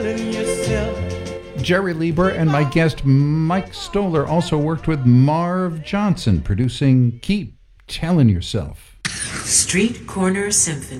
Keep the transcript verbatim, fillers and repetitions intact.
Jerry Lieber and my guest Mike Stoller also worked with Marv Johnson, producing Keep Telling Yourself. Street Corner Symphony.